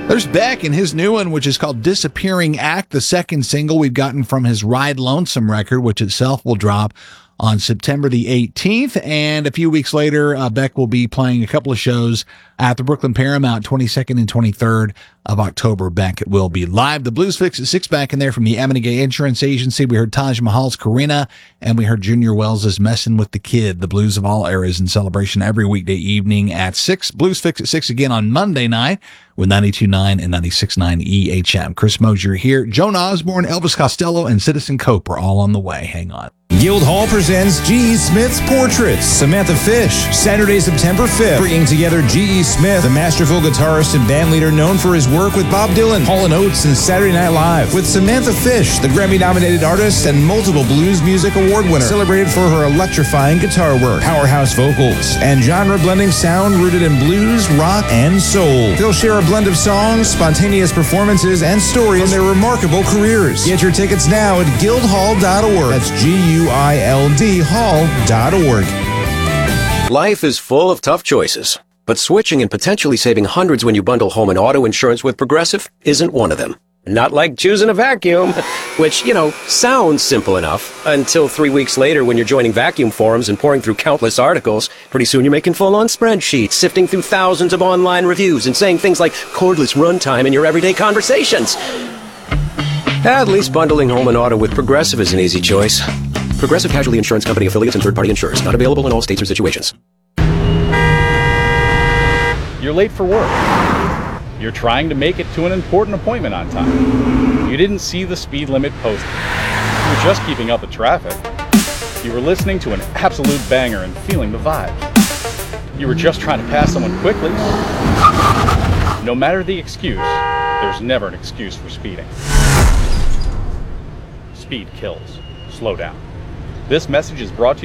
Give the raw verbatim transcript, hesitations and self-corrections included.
There's Beck and his new one, which is called Disappearing Act, the second single we've gotten from his Ride Lonesome record, which itself will drop on September the eighteenth. And a few weeks later, uh, Beck will be playing a couple of shows at the Brooklyn Paramount, twenty-second and twenty-third of October. Beck will be live. The Blues Fix at six back in there from the Ammonigay Insurance Agency. We heard Taj Mahal's Karina, and we heard Junior Wells's Messin' with the Kid. The blues of all eras in celebration every weekday evening at six. Blues Fix at six again on Monday night with ninety-two point nine and ninety-six point nine E H M. Chris Mosier here. Joan Osborne, Elvis Costello, and Citizen Cope are all on the way. Hang on. Guildhall presents G E. Smith's Portraits, Samantha Fish, Saturday, September fifth, bringing together G E. Smith, the masterful guitarist and bandleader known for his work with Bob Dylan, Hall and Oates, and Saturday Night Live, with Samantha Fish, the Grammy-nominated artist and multiple Blues Music Award winner, celebrated for her electrifying guitar work, powerhouse vocals, and genre-blending sound rooted in blues, rock, and soul. They'll share a blend of songs, spontaneous performances, and stories from their remarkable careers. Get your tickets now at guildhall dot org. That's G U I L D hall dot org. Life is full of tough choices, but switching and potentially saving hundreds when you bundle home and auto insurance with Progressive isn't one of them. Not like choosing a vacuum, which, you know, sounds simple enough until three weeks later when you're joining vacuum forums and pouring through countless articles. Pretty soon you're making full-on spreadsheets, sifting through thousands of online reviews and saying things like cordless runtime in your everyday conversations. At least bundling home and auto with Progressive is an easy choice. Progressive Casualty Insurance Company affiliates and third-party insurers. Not available in all states or situations. You're late for work. You're trying to make it to an important appointment on time. You didn't see the speed limit posted. You were just keeping up with traffic. You were listening to an absolute banger and feeling the vibe. You were just trying to pass someone quickly. No matter the excuse, there's never an excuse for speeding. Speed kills. Slow down. This message is brought to you